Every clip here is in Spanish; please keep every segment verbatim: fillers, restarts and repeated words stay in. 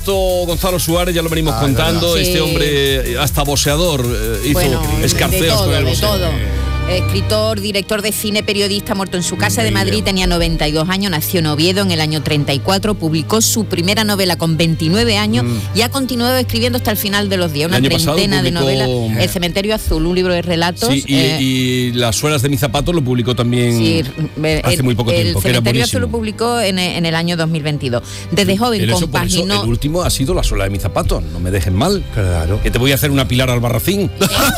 Gonzalo Suárez, ya lo venimos ah, contando, sí. Este hombre hasta boxeador eh, hizo bueno, escarceos de todo, con el de boxeo. todo. Escritor, director de cine, periodista, muerto en su casa de Madrid, tenía noventa y dos años, nació en Oviedo en el año treinta y cuatro, publicó su primera novela con veintinueve años mm. y ha continuado escribiendo hasta el final de los días, una treintena de novelas. El Cementerio Azul, un libro de relatos. Sí, y, eh, y Las suelas de mis zapatos lo publicó también sí, hace el, muy poco tiempo. El Cementerio Azul lo publicó en, en el año dos mil veintidós. Desde joven eso, compaginó... Eso, el último ha sido Las suelas de mis zapatos, no me dejen mal. Claro. Que te voy a hacer una Pilar Albarracín.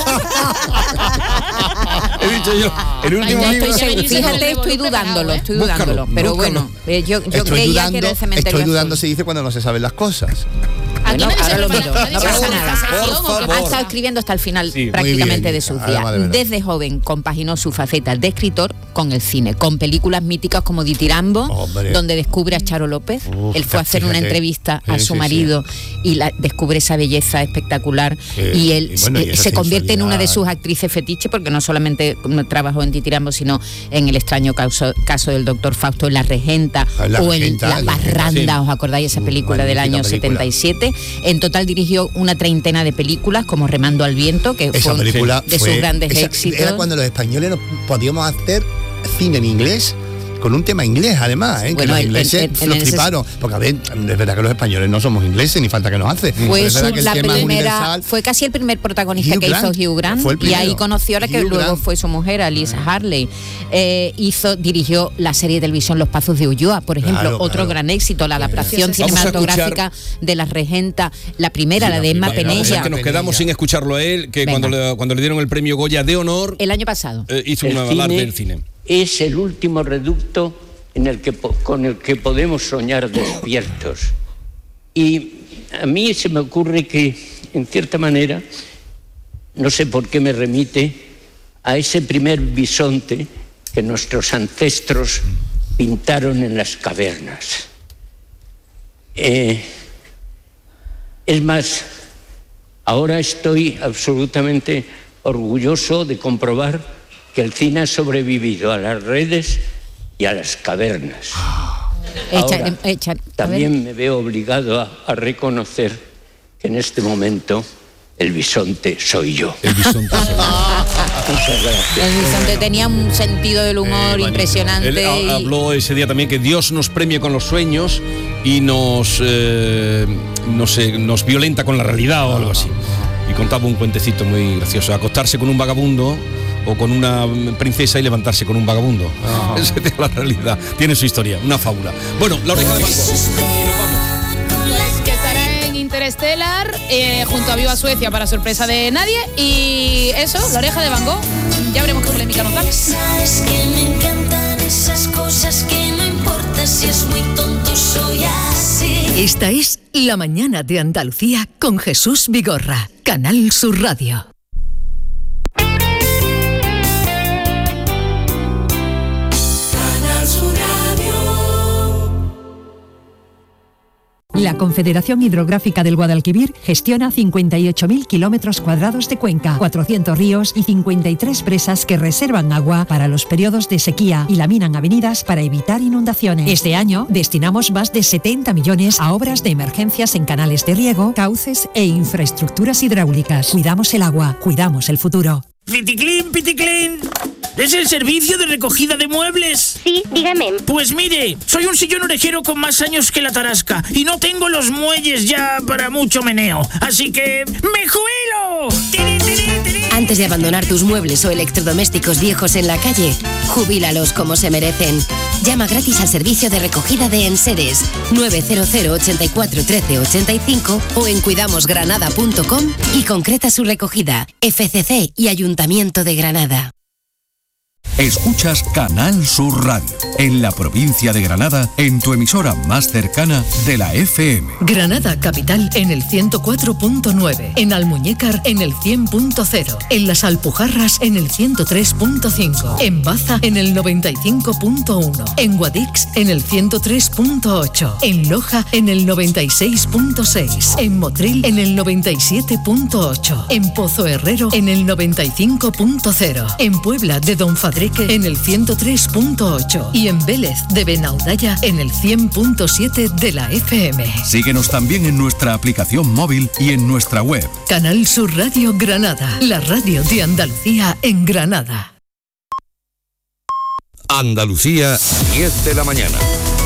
He dicho yo. El último Ay, no libro. Estoy seguro, fíjate, estoy dudándolo, estoy dudándolo. Búscalo, pero búscalo. bueno, eh, yo, yo estoy creía dudando, que era el Cementerio Estoy dudando Azul. se dice cuando no se saben las cosas. Bueno, ahora lo miro, no pasa nada. Por favor. Ha estado escribiendo hasta el final sí, prácticamente bien, de sus días. De Desde joven compaginó su faceta de escritor con el cine, con películas míticas como Ditirambo, Hombre. donde descubre a Charo López. Uf, Él fue a hacer fíjate. una entrevista sí, a su sí, marido sí. y la, descubre esa belleza espectacular eh, y él y bueno, y eh, se convierte en una de sus actrices fetiche, porque no solamente trabajó en Ditirambo, sino en El extraño caso, caso del doctor Fausto, en La Regenta la o regenta, en La Parranda, sí. ¿os acordáis esa película uh, del año película. setenta y siete? En total dirigió una treintena de películas, como Remando al viento, que esa fue película de fue, sus grandes esa, éxitos. Era cuando los españoles no podíamos hacer cine en inglés, con un tema inglés además, ¿eh? Bueno, que los ingleses en, en, en, los triparon, ese... porque a ver, es verdad que los españoles no somos ingleses, ni falta que nos hace. Fue, su, la primera, fue casi el primer protagonista Hugh que Grant, hizo Hugh Grant, y ahí conoció a la que Hugh luego Grant. fue su mujer, Alice ah. Harley. Eh, hizo, dirigió la serie de televisión Los Pazos de Ulloa, por ejemplo, claro, otro claro. gran éxito, la adaptación sí, cinematográfica de La Regenta, la primera, sí, la de Emma primera, Penella. Que nos quedamos sin escucharlo a él, que cuando le, cuando le dieron el premio Goya de honor... El año pasado. Eh, hizo una alarde del cine. Es el último reducto en el que, con el que podemos soñar despiertos. Y a mí se me ocurre que, en cierta manera, no sé por qué me remite a ese primer bisonte que nuestros ancestros pintaron en las cavernas. Eh, es más, ahora estoy absolutamente orgulloso de comprobar que el cine ha sobrevivido a las redes y a las cavernas. Ahora, echa, echa, también me veo obligado a, a reconocer que en este momento el bisonte soy yo. El bisonte soy yo. Muchas gracias. El bisonte tenía un sentido del humor eh, impresionante. Él y... habló ese día también que Dios nos premia con los sueños y nos, eh, no sé, nos violenta con la realidad o algo así. Y contaba un cuentecito muy gracioso. Acostarse con un vagabundo o con una princesa y levantarse con un vagabundo. Oh. Esa es la realidad. Tiene su historia, una fábula. Bueno, La Oreja de Van Gogh. Que estará en Interstellar eh, junto a Viva Suecia, para sorpresa de nadie. Y eso, La Oreja de Van Gogh. Ya veremos qué polémica nos da. Sabes que me encantan esas cosas que no importa si es muy tonto, soy así. Esta es La Mañana de Andalucía con Jesús Vigorra, Canal Sur Radio. La Confederación Hidrográfica del Guadalquivir gestiona cincuenta y ocho mil kilómetros cuadrados de cuenca, cuatrocientos ríos y cincuenta y tres presas que reservan agua para los periodos de sequía y laminan avenidas para evitar inundaciones. Este año destinamos más de setenta millones a obras de emergencias en canales de riego, cauces e infraestructuras hidráulicas. Cuidamos el agua, cuidamos el futuro. Piticlin, Piticlin. ¿Es el servicio de recogida de muebles? Sí, dígame. Pues mire, soy un sillón orejero con más años que la tarasca y no tengo los muelles ya para mucho meneo, así que ¡me jubilo! ¡Tiri, tiri, tiri! Antes de abandonar tus muebles o electrodomésticos viejos en la calle, jubílalos como se merecen. Llama gratis al servicio de recogida de enseres nueve cero cero, ochenta y cuatro, trece, ochenta y cinco o en cuidamos granada punto com y concreta su recogida. F C C y Ayuntamiento de Granada. Escuchas Canal Sur Radio, en la provincia de Granada, en tu emisora más cercana de la F M. Granada Capital en el ciento cuatro punto nueve, en Almuñécar en el cien punto cero, en Las Alpujarras en el ciento tres punto cinco, en Baza en el noventa y cinco punto uno, en Guadix en el ciento tres punto ocho, en Loja en el noventa y seis punto seis, en Motril en el noventa y siete punto ocho, en Pozo Herrero en el noventa y cinco punto cero, en Puebla de Don Fadrique Manrique en el ciento tres punto ocho y en Vélez de Benaudalla en el cien punto siete de la F M. Síguenos también en nuestra aplicación móvil y en nuestra web. Canal Sur Radio Granada, la radio de Andalucía en Granada. Andalucía, diez de la mañana.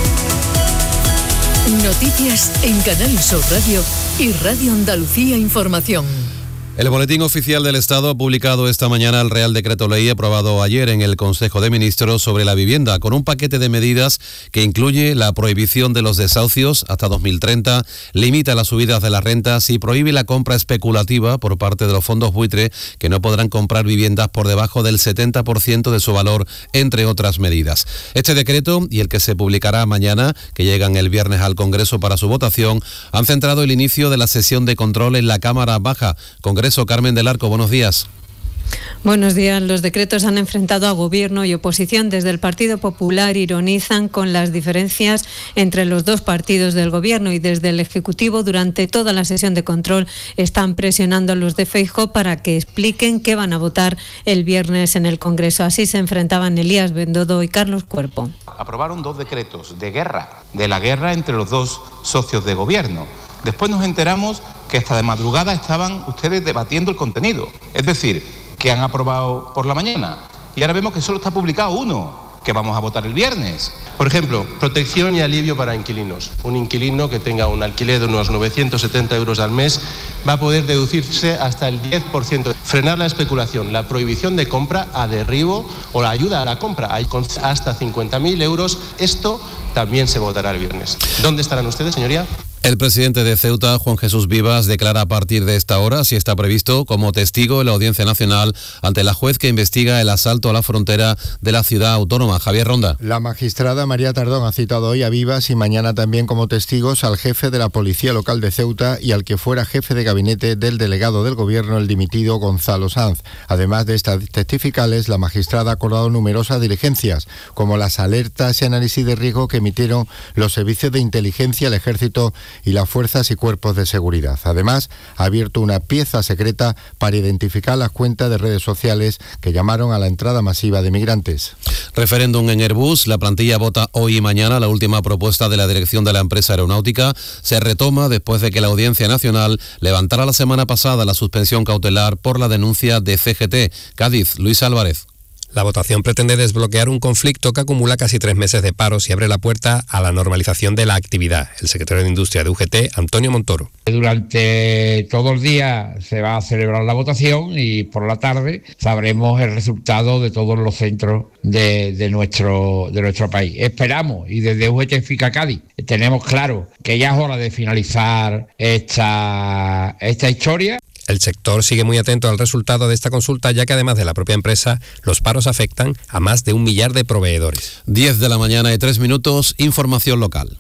Noticias en Canal Sur Radio y Radio Andalucía Información. El Boletín Oficial del Estado ha publicado esta mañana el Real Decreto Ley aprobado ayer en el Consejo de Ministros sobre la vivienda, con un paquete de medidas que incluye la prohibición de los desahucios hasta dos mil treinta, limita las subidas de las rentas y prohíbe la compra especulativa por parte de los fondos buitre, que no podrán comprar viviendas por debajo del setenta por ciento de su valor, entre otras medidas. Este decreto y el que se publicará mañana, que llegan el viernes al Congreso para su votación, han centrado el inicio de la sesión de control en la Cámara Baja. Congreso. Carmen del Arco, buenos días. Buenos días. Los decretos han enfrentado a gobierno y oposición. Desde el Partido Popular ironizan con las diferencias entre los dos partidos del gobierno y desde el Ejecutivo durante toda la sesión de control están presionando a los de Feijóo para que expliquen qué van a votar el viernes en el Congreso. Así se enfrentaban Elías Bendodo y Carlos Cuerpo. Aprobaron dos decretos de guerra, de la guerra entre los dos socios de gobierno. Después nos enteramos que hasta de madrugada estaban ustedes debatiendo el contenido. Es decir, que han aprobado por la mañana y ahora vemos que solo está publicado uno, que vamos a votar el viernes. Por ejemplo, protección y alivio para inquilinos. Un inquilino que tenga un alquiler de unos novecientos setenta euros al mes va a poder deducirse hasta el diez por ciento. Frenar la especulación, la prohibición de compra a derribo o la ayuda a la compra con hasta cincuenta mil euros. Esto también se votará el viernes. ¿Dónde estarán ustedes, señoría? El presidente de Ceuta, Juan Jesús Vivas, declara a partir de esta hora si está previsto como testigo en la Audiencia Nacional ante la juez que investiga el asalto a la frontera de la ciudad autónoma. Javier Ronda. La magistrada María Tardón ha citado hoy a Vivas y mañana también como testigos al jefe de la Policía Local de Ceuta y al que fuera jefe de gabinete del delegado del Gobierno, el dimitido Gonzalo Sanz. Además de estas testificales, la magistrada ha acordado numerosas diligencias, como las alertas y análisis de riesgo que emitieron los servicios de inteligencia, el Ejército y las fuerzas y cuerpos de seguridad. Además, ha abierto una pieza secreta para identificar las cuentas de redes sociales que llamaron a la entrada masiva de migrantes. Referéndum en Airbus. La plantilla vota hoy y mañana la última propuesta de la dirección de la empresa aeronáutica. Se retoma después de que la Audiencia Nacional levantara la semana pasada la suspensión cautelar por la denuncia de C G T. Cádiz, Luis Álvarez. La votación pretende desbloquear un conflicto que acumula casi tres meses de paros y abre la puerta a la normalización de la actividad. El secretario de Industria de U G T, Antonio Montoro. Durante todo el día se va a celebrar la votación y por la tarde sabremos el resultado de todos los centros de, de, nuestro, de nuestro país. Esperamos, y desde U G T Fica Cádiz tenemos claro que ya es hora de finalizar esta, esta historia. El sector sigue muy atento al resultado de esta consulta, ya que además de la propia empresa, los paros afectan a más de un millar de proveedores. diez de la mañana y tres minutos, información local.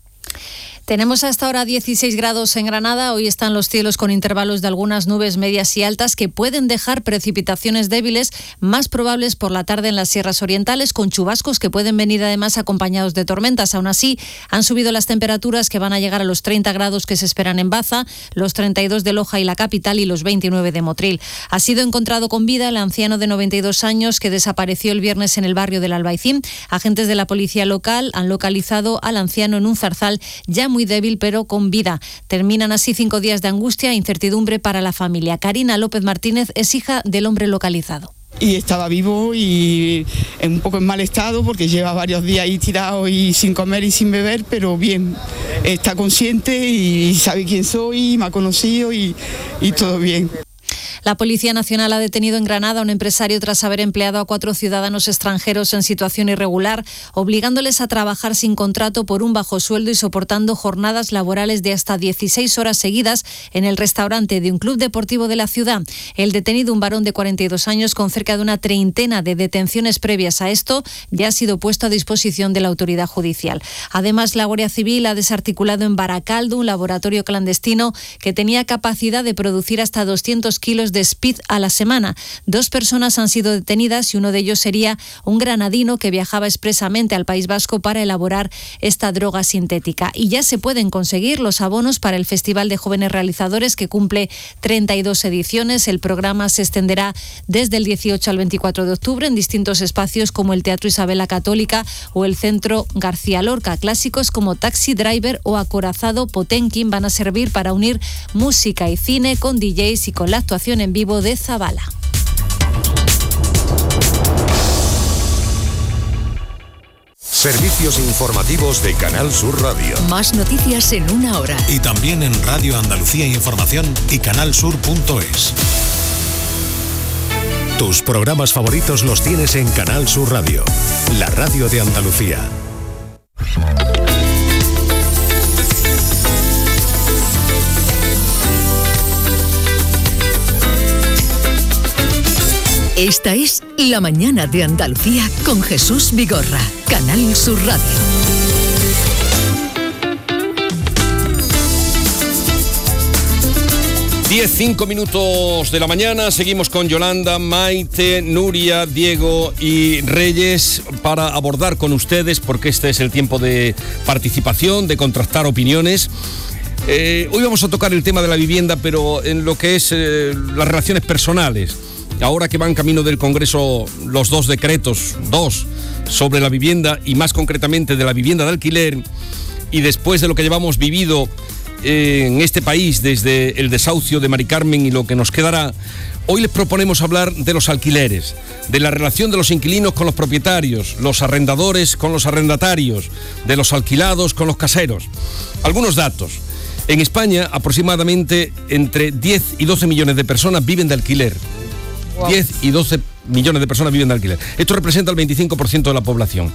Tenemos hasta ahora dieciséis grados en Granada. Hoy están los cielos con intervalos de algunas nubes medias y altas que pueden dejar precipitaciones débiles, más probables por la tarde en las sierras orientales, con chubascos que pueden venir además acompañados de tormentas. Aún así, han subido las temperaturas que van a llegar a los treinta grados que se esperan en Baza, los treinta y dos de Loja y la capital y los veintinueve de Motril. Ha sido encontrado con vida el anciano de noventa y dos años que desapareció el viernes en el barrio del Albaicín. Agentes de la policía local han localizado al anciano en un zarzal ya muy débil pero con vida. Terminan así cinco días de angustia e incertidumbre para la familia. Karina López Martínez es hija del hombre localizado. Y estaba vivo y un poco en mal estado porque lleva varios días ahí tirado y sin comer y sin beber, pero bien, está consciente y sabe quién soy, me ha conocido y, y todo bien. La Policía Nacional ha detenido en Granada a un empresario tras haber empleado a cuatro ciudadanos extranjeros en situación irregular, obligándoles a trabajar sin contrato por un bajo sueldo y soportando jornadas laborales de hasta dieciséis horas seguidas en el restaurante de un club deportivo de la ciudad. El detenido, un varón de cuarenta y dos años con cerca de una treintena de detenciones previas a esto, ya ha sido puesto a disposición de la autoridad judicial. Además, la Guardia Civil ha desarticulado en Baracaldo un laboratorio clandestino que tenía capacidad de producir hasta doscientos kilos de de speed a la semana. Dos personas han sido detenidas y uno de ellos sería un granadino que viajaba expresamente al País Vasco para elaborar esta droga sintética. Y ya se pueden conseguir los abonos para el Festival de Jóvenes Realizadores, que cumple treinta y dos ediciones. El programa se extenderá desde el dieciocho al veinticuatro de octubre en distintos espacios como el Teatro Isabel la Católica o el Centro García Lorca. Clásicos como Taxi Driver o Acorazado Potenkin van a servir para unir música y cine con D Js y con la actuación en vivo de Zabala. Servicios informativos de Canal Sur Radio. Más noticias en una hora. Y también en Radio Andalucía Información y canalsur punto es. Tus programas favoritos los tienes en Canal Sur Radio, la radio de Andalucía. Esta es La Mañana de Andalucía con Jesús Vigorra, Canal Sur Radio. diez, cinco minutos de la mañana, seguimos con Yolanda, Maite, Nuria, Diego y Reyes para abordar con ustedes, porque este es el tiempo de participación, de contrastar opiniones. Eh, hoy vamos a tocar el tema de la vivienda, pero en lo que es eh, las relaciones personales. Ahora que van camino del Congreso los dos decretos, dos, sobre la vivienda y más concretamente de la vivienda de alquiler, y después de lo que llevamos vivido en este país desde el desahucio de Mari Carmen y lo que nos quedará, hoy les proponemos hablar de los alquileres, de la relación de los inquilinos con los propietarios, los arrendadores con los arrendatarios, de los alquilados con los caseros. Algunos datos. En España, aproximadamente entre diez y doce millones de personas viven de alquiler. Wow. diez y doce millones de personas viven de alquiler. Esto representa el veinticinco por ciento de la población.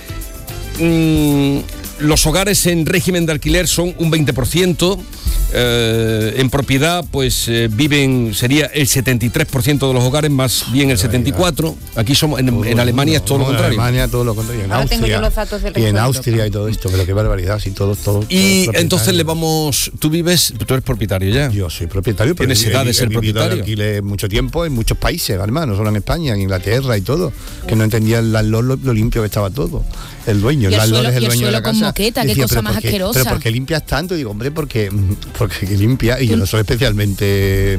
Mm, los hogares en régimen de alquiler son un veinte por ciento. Eh, en propiedad, pues eh, viven, sería el setenta y tres por ciento de los hogares, más bien el setenta y cuatro por ciento. Aquí somos, en, en Alemania es todo no, lo contrario. En Alemania todo lo contrario. En Ahora Austria, tengo yo los datos del y en resto de Austria Europa. y todo esto, pero qué barbaridad, sí, todo, todo. Y todo entonces le vamos, tú vives, tú eres propietario ya. Yo soy propietario, pero tienes edad de ser propietario. He vivido mucho tiempo en muchos países, además, no solo en España, en Inglaterra y todo, que no entendía el landlord lo, lo limpio que estaba todo. El dueño, el landlord es el dueño de la casa. Con moqueta, qué cosa más asquerosa. Pero ¿por qué limpias tanto? Y digo, hombre, porque porque limpia, y yo no soy especialmente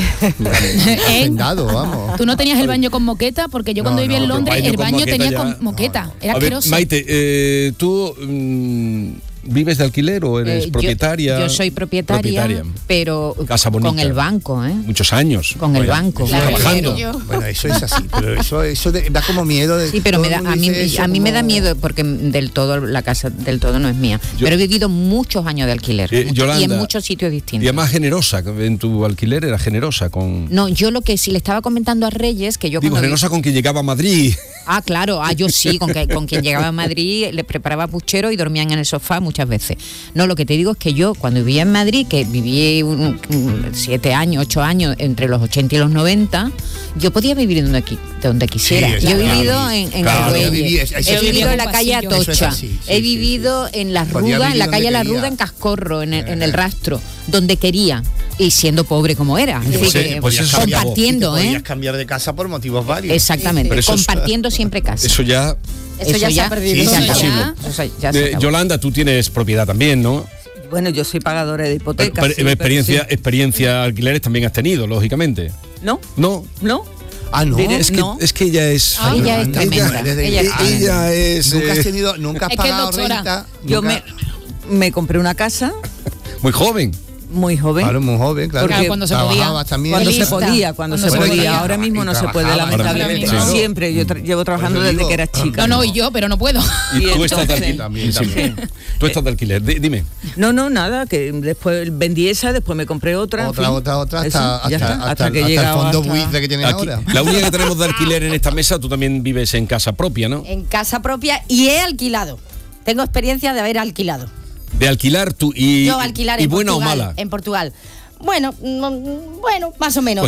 hacendado, vamos. ¿Tú no tenías el baño con moqueta? Porque yo cuando No, vivía no, en Londres baño el con baño moqueta tenía ya- con moqueta. Era A ver, asqueroso. Maite, eh, ¿tú mm, vives de alquiler o eres Eh, yo- propietaria? Yo, soy propietaria, pero Casa bonita. con el banco, ¿eh? Muchos años. Con el Vaya, banco. trabajando. Bueno, eso es así, pero eso, eso de- da como miedo. De, Sí, pero me todo da, el a mundo mí, dice eso a mí me como- da miedo porque del todo la casa del todo no es mía. Yo- pero he vivido muchos años de alquiler Eh, mucho- Yolanda, y en muchos sitios Y distintos. además generosa, en tu alquiler era generosa con... No, yo lo que sí le estaba comentando a Reyes que yo Digo, cuando vi- generosa con quien llegaba a Madrid. Ah, claro, ah, yo sí, con, que, con quien llegaba a Madrid le preparaba puchero y dormían en el sofá muchas veces. No, lo que te digo es que yo cuando vivía en Madrid, que viví un- un- siete años, ocho años, entre los ochenta y los noventa, yo podía vivir donde, qui- donde quisiera. Sí, yo he claro. vivido en, en Claro, Argüelles, yo viví- eso he sí, vivido sí, en la sí. calle Eso es Atocha, así, sí, he sí, vivido en La Podía Ruda, en vivir la donde calle La quería. Ruda, en Cascorro, en el, en el Rastro, donde quería, y siendo pobre como era. Así Pues, que, eh, podías cambiar- compartiendo, y te ¿eh? podías cambiar de casa por motivos varios. Exactamente, Pero eso es- compartiendo siempre casa. Eso ya... Eso ya se ha perdido. Sí, Se sí, acabó. sí. Eso ya se Eh, acabó. Yolanda, tú tienes propiedad también, ¿no? Bueno, yo soy pagadora de hipotecas. Pero- sí, pero experiencia, pero sí. experiencia alquileres también has tenido, lógicamente. ¿No? No. ¿No? Ah, no. Diré- Es que, no. es que ella es... Ah, ella es tremenda. Ella- Ella es ella- tremenda. ella es... Nunca has eh, tenido, nunca has Es que es pagado doctora. renta. Yo nunca- me, me compré una casa muy joven. muy joven. Claro, muy joven, claro. Porque cuando se Trabajabas podía. también. Cuando Lista. se podía, cuando, Cuando se se podía. podía. Ahora mismo Y no se puede, trabajaba, lamentablemente. claro. Siempre, yo tra- llevo trabajando Por eso desde digo. que era chica. No, no, y yo, pero no puedo. Y, Y tú estás de entonces- alquiler. También, Sí. también. Tú estás de alquiler. Di- dime. No, no, nada, que después vendí esa, después me compré otra. en Otra, fin. otra, otra, Eso, hasta, ya hasta, está, hasta, que he hasta el llegado fondo hasta- buitre que tienes Aquí, ahora. la única que tenemos de alquiler en esta mesa, tú también vives en casa propia, ¿no? En casa propia y he alquilado. Tengo experiencia de haber alquilado. De alquilar tú y, Yo alquilar y en buena Portugal. o mala. En Portugal. Bueno, mm, bueno, más o menos. Pues,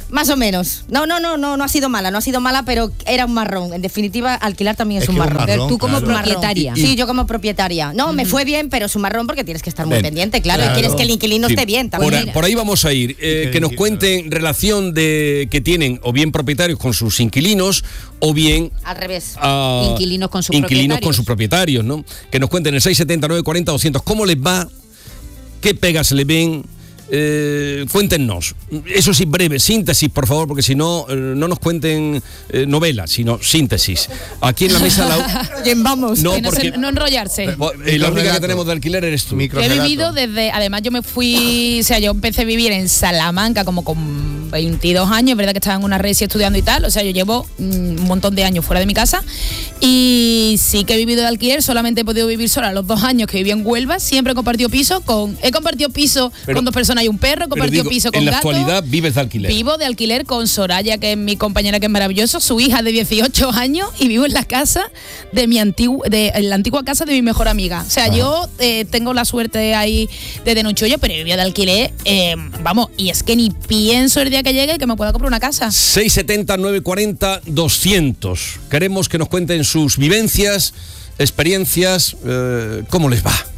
Más o menos. No, no, no, no, no ha sido mala, no ha sido mala, pero era un marrón. En definitiva, alquilar también es, es un, marrón. un marrón. Tú como claro. propietaria. Y, y, sí, yo como propietaria. No, uh-huh. me fue bien, pero es un marrón porque tienes que estar muy Ven. pendiente, claro, claro. Y quieres que el inquilino sí. esté bien también. Por, por ahí vamos a ir. Eh, que nos cuenten relación de que tienen o bien propietarios con sus inquilinos o bien... Al revés. Uh, inquilinos con sus inquilinos propietarios. con sus propietarios, ¿no? Que nos cuenten el seis setenta, nueve cuarenta, doscientos. ¿Cómo les va? ¿Qué pegas le ven? Eh, cuéntenos, eso sí, breve, síntesis, por favor, porque si no, eh, no nos cuenten eh, novelas, sino síntesis. Aquí en la mesa la... vamos, no, no, porque, se, no enrollarse. Eh, la única que tenemos de alquiler eres tú. Yo he vivido desde, además yo me fui, o sea, yo empecé a vivir en Salamanca como con veintidós años, verdad que estaba en una resi estudiando y tal, o sea, yo llevo un montón de años fuera de mi casa y sí que he vivido de alquiler, solamente he podido vivir sola los dos años que viví en Huelva, siempre he compartido piso con, he compartido piso Pero, con dos personas y un perro, compartido digo, piso con en la gato. actualidad vives de alquiler. Vivo de alquiler con Soraya, que es mi compañera, que es maravilloso, su hija de dieciocho años, y vivo en la casa de mi antigua, de en la antigua casa de mi mejor amiga. O sea, ah. yo eh, tengo la suerte ahí de Denunchollo, pero vivía de alquiler, eh, vamos, y es que ni pienso el día que llegue que me pueda comprar una casa. seis setenta, nueve cuarenta, doscientos. Queremos que nos cuenten sus vivencias, experiencias, eh, cómo les va.